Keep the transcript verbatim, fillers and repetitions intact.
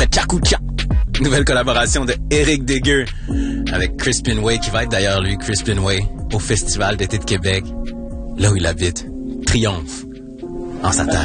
ferait Tchakou-Tcha. Nouvelle collaboration de Éric Dégueu avec Crispin Way, qui va être d'ailleurs, lui, Crispin Way, au Festival d'été de Québec, là où il habite. Triomphe en sa terre.